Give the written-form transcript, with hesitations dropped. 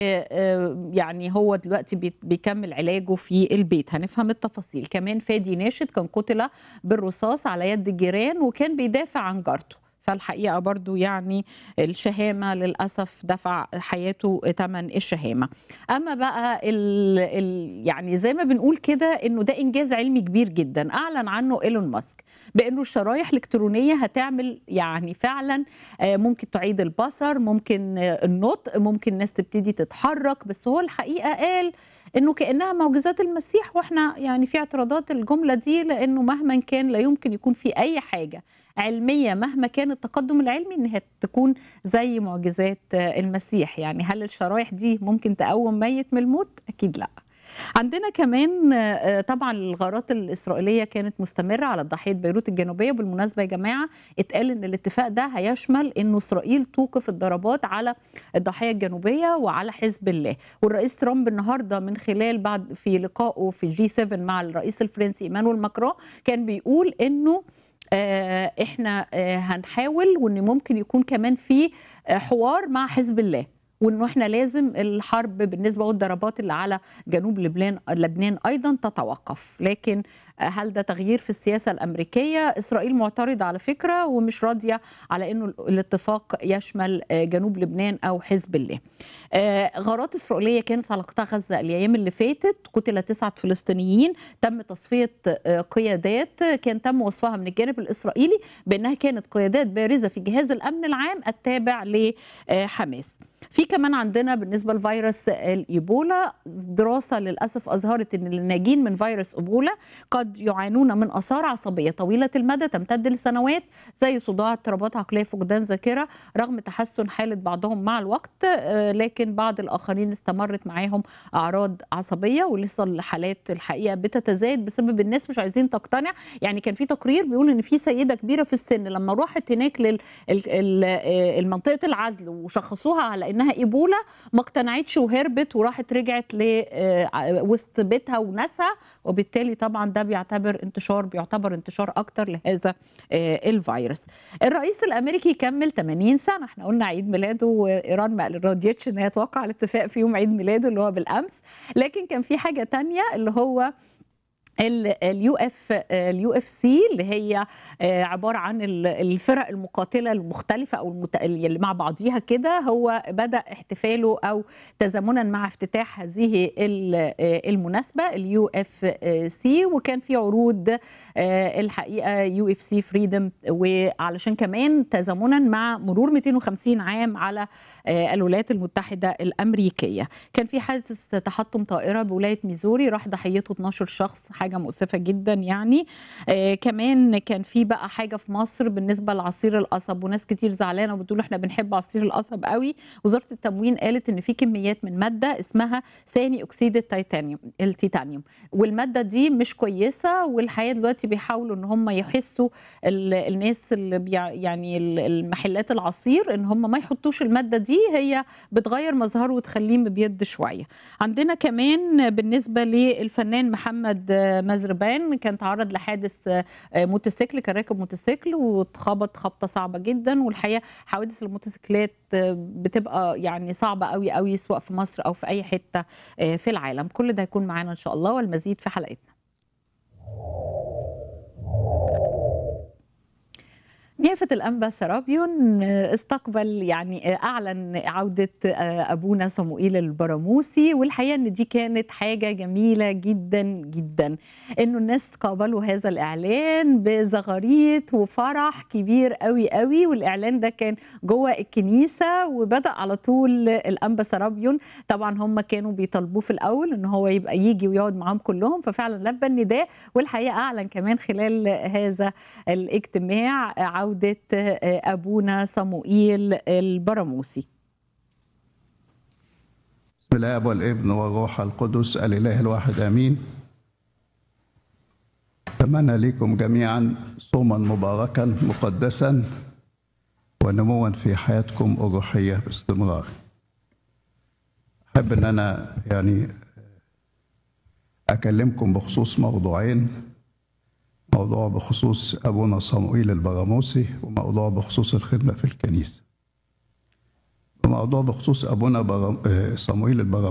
يعني هو دلوقتي بيكمل علاجه في البيت. هنفهم التفاصيل. كمان فادي ناشد كان قتل بالرصاص على يد الجيران وكان بيدافع عن جارته، فالحقيقة برضو يعني الشهامة للأسف دفع حياته ثمن الشهامة. أما بقى يعني زي ما بنقول كده إنه ده إنجاز علمي كبير جدا أعلن عنه إيلون ماسك، بإنه الشرايح الإلكترونية هتعمل يعني فعلا ممكن تعيد البصر، ممكن النطق، ممكن ناس تبتدي تتحرك. بس هو الحقيقة قال انه كانها معجزات المسيح، واحنا يعني في اعتراضات الجمله دي، لانه مهما كان لا يمكن يكون في اي حاجه علميه مهما كان التقدم العلمي انها تكون زي معجزات المسيح. يعني هل الشرايح دي ممكن تقوم ميت من الموت؟ اكيد لا. عندنا كمان طبعا الغارات الإسرائيلية كانت مستمرة على ضاحية بيروت الجنوبية. بالمناسبة يا جماعة اتقال ان الاتفاق ده هيشمل انه إسرائيل توقف الضربات على الضاحية الجنوبية وعلى حزب الله. والرئيس ترامب النهاردة من خلال بعد في لقائه في جي 7 مع الرئيس الفرنسي ايمانويل ماكرون كان بيقول انه احنا هنحاول وان ممكن يكون كمان في حوار مع حزب الله، وانه احنا لازم الحرب بالنسبه والضربات اللي على جنوب لبنان ايضا تتوقف. لكن هل ده تغيير في السياسه الامريكيه؟ اسرائيل معترضه على فكره ومش راضيه على انه الاتفاق يشمل جنوب لبنان او حزب الله. غارات اسرائيليه كانت على قطاع غزه الايام اللي فاتت، قتل 9 فلسطينيين. تم تصفيه قيادات كان تم وصفها من الجانب الاسرائيلي بانها كانت قيادات بارزه في جهاز الامن العام التابع لحماس. في كمان عندنا بالنسبه لفيروس الايبولا دراسه للاسف اظهرت ان الناجين من فيروس ايبولا قد يعانون من اثار عصبيه طويله المدى تمتد لسنوات زي صداع، اضطرابات عقليه، فقدان ذاكره، رغم تحسن حاله بعضهم مع الوقت. لكن بعض الاخرين استمرت معاهم اعراض عصبيه، ولسه الحالات الحقيقه بتتزايد بسبب الناس مش عايزين تقتنع. يعني كان في تقرير بيقول ان في سيده كبيره في السن لما راحت هناك للمنطقه العزل وشخصوها على انها ايبولا ما اقتنعتش وهربت وراحت رجعت وسط بيتها وناسها، وبالتالي طبعا ده بيعتبر انتشار اكتر لهذا الفيروس. الرئيس الامريكي كمل 80 سنه، احنا قلنا عيد ميلاده وايران ما رضيتش ان هي توقع الاتفاق في يوم عيد ميلاده اللي هو بالامس. لكن كان في حاجه تانية اللي هو اليو اف سي اللي هي عباره عن الفرق المقاتله المختلفه او اللي مع بعضيها كده. هو بدا احتفاله او تزامنا مع افتتاح هذه المناسبه اليو اف سي، وكان في عروض الحقيقه يو اف سي فريدم، وعلشان كمان تزامنا مع مرور 250 عام على الولايات المتحده الامريكيه. كان في حادث تحطم طائره بولايه ميزوري راح ضحيته 12 شخص، حاجه مؤسفه جدا يعني. كمان كان في بقى حاجه في مصر بالنسبه لعصير القصب، وناس كتير زعلانه وبتقول احنا بنحب عصير القصب قوي. وزاره التموين قالت ان في كميات من ماده اسمها ثاني اكسيد التيتانيوم، والماده دي مش كويسه. والحقيقه دلوقتي بيحاولوا ان هم يحسوا الناس اللي يعني المحلات العصير ان هم ما يحطوش الماده دي، هي بتغير مظهره وتخليه مبيض شويه. عندنا كمان بالنسبه للفنان محمد مزربان كان تعرض لحادث موتوسيكل، كان راكب موتوسيكل واتخبط خبطه صعبه جدا. والحقيقه حوادث الموتوسيكلات بتبقى يعني صعبه قوي قوي سواء في مصر او في اي حته في العالم. كل ده هيكون معانا ان شاء الله والمزيد في حلقتنا. نيافة الأنبا سرابيون استقبل يعني أعلن عودة أبونا صموئيل البراموسي، والحقيقة أن دي كانت حاجة جميلة جدا جدا أنه الناس قابلوا هذا الإعلان بزغاريت وفرح كبير قوي قوي. والإعلان ده كان جوه الكنيسة، وبدأ على طول الأنبا سرابيون. طبعا هم كانوا بيطلبوه في الأول أنه هو يبقى يجي ويقعد معاهم كلهم، ففعلا لبى النداء. والحقيقة أعلن كمان خلال هذا الاجتماع عودة أبونا صموئيل البراموسي. بسم الآب والابن والروح القدس الإله الواحد آمين. أتمنى لكم جميعا صوما مباركا مقدسا ونموا في حياتكم الروحية باستمرار. أحب أن أنا يعني أكلمكم بخصوص موضوعين، موضوع بخصوص أبونا صموئيل البراموسي وموضوع بخصوص الخدمة في الكنيسة. موضوع بخصوص أبونا صموئيل